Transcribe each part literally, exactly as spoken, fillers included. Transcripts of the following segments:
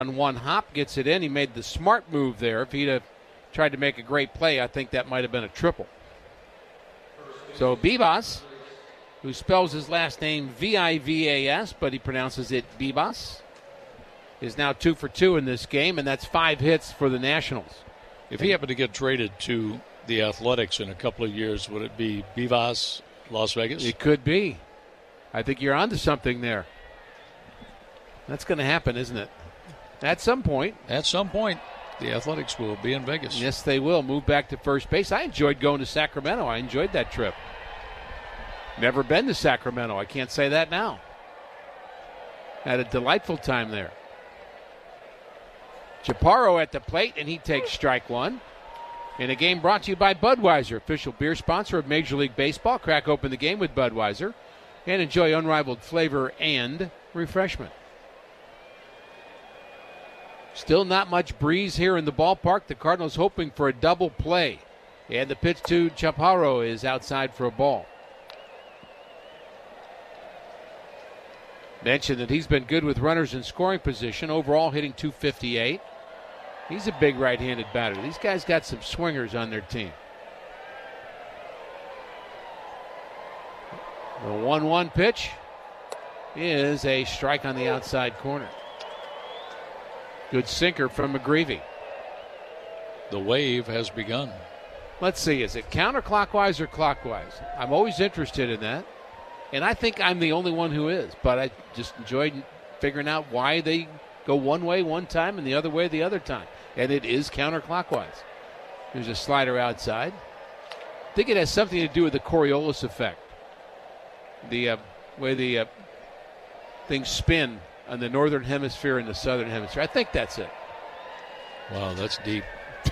On one hop, gets it in. He made the smart move there. If he'd have tried to make a great play, I think that might have been a triple. So Vivas, who spells his last name V I V A S, but he pronounces it Vivas, is now two for two in this game, and that's five hits for the Nationals. If he happened to get traded to the Athletics in a couple of years, would it be Vivas, Las Vegas? It could be. I think you're onto something there. That's going to happen, isn't it? At some point. At some point, the Athletics will be in Vegas. Yes, they will. Move back to first base. I enjoyed going to Sacramento. I enjoyed that trip. Never been to Sacramento. I can't say that now. Had a delightful time there. Chaparro at the plate, and he takes strike one. In a game brought to you by Budweiser, official beer sponsor of Major League Baseball. Crack open the game with Budweiser and enjoy unrivaled flavor and refreshment. Still not much breeze here in the ballpark. The Cardinals hoping for a double play. And the pitch to Chaparro is outside for a ball. Mentioned that he's been good with runners in scoring position. Overall hitting two fifty-eight. He's a big right-handed batter. These guys got some swingers on their team. The one one pitch is a strike on the outside corner. Good sinker from McGreevy. The wave has begun. Let's see, is it counterclockwise or clockwise? I'm always interested in that. And I think I'm the only one who is. But I just enjoyed figuring out why they go one way one time and the other way the other time. And it is counterclockwise. There's a slider outside. I think it has something to do with the Coriolis effect. The uh, way the uh, things spin on the northern hemisphere and the southern hemisphere. I think that's it. Wow, that's deep.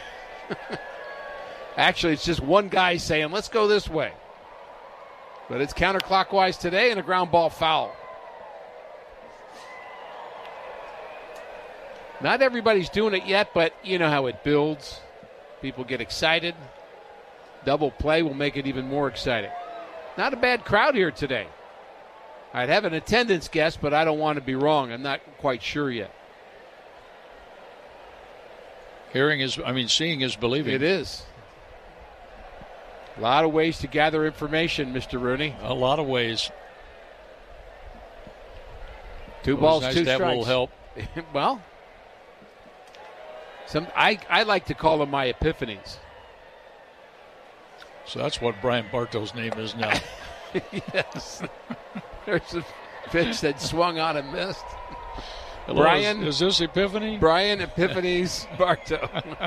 Actually, it's just one guy saying, let's go this way. But it's counterclockwise today and a ground ball foul. Not everybody's doing it yet, but you know how it builds. People get excited. Double play will make it even more exciting. Not a bad crowd here today. I'd have an attendance guess, but I don't want to be wrong. I'm not quite sure yet. Hearing is, I mean, seeing is believing. It is. A lot of ways to gather information, Mister Rooney. A lot of ways. Two balls, nice two to have strikes. A little help. Well, some I, I like to call them my epiphanies. So that's what Brian Bartow's name is now. Yes. There's a pitch that swung on and missed. Hello, Brian, is, is this Epiphany? Brian Epiphanies Bartow.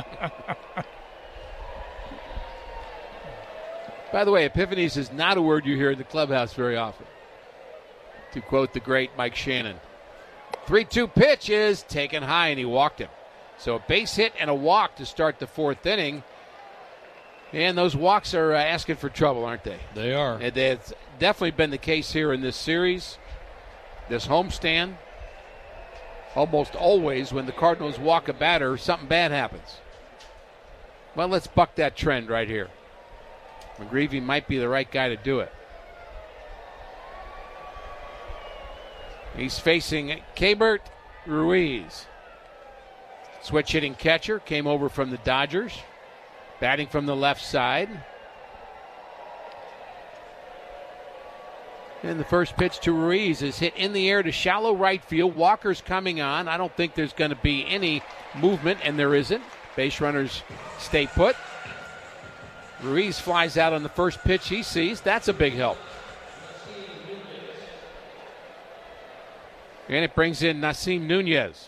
By the way, Epiphanies is not a word you hear in the clubhouse very often. To quote the great Mike Shannon. three two pitch is taken high, and he walked him. So a base hit and a walk to start the fourth inning. And those walks are uh, asking for trouble, aren't they? They are. And it's definitely been the case here in this series, this homestand. Almost always when the Cardinals walk a batter, something bad happens. Well, let's buck that trend right here. McGreevy might be the right guy to do it. He's facing Keibert Ruiz. Switch hitting catcher, came over from the Dodgers. Batting from the left side. And the first pitch to Ruiz is hit in the air to shallow right field. Walker's coming on. I don't think there's going to be any movement, and there isn't. Base runners stay put. Ruiz flies out on the first pitch he sees. That's a big help. And it brings in Nasim Nunez.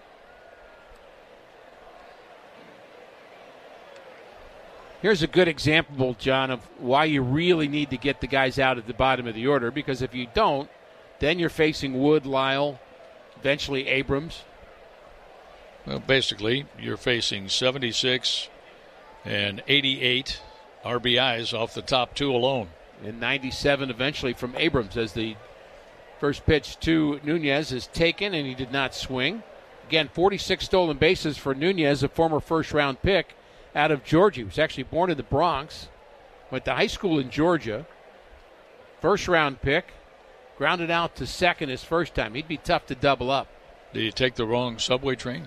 Here's a good example, John, of why you really need to get the guys out at the bottom of the order, because if you don't, then you're facing Wood, Lyle, eventually Abrams. Well, basically, you're facing seventy-six and eighty-eight R B Is off the top two alone. And ninety-seven eventually from Abrams as the first pitch to Nunez is taken, and he did not swing. Again, forty-six stolen bases for Nunez, a former first-round pick out of Georgia. He was actually born in the Bronx, went to high school in Georgia. First round pick, grounded out to second his first time. He'd be tough to double up. Did you take the wrong subway train?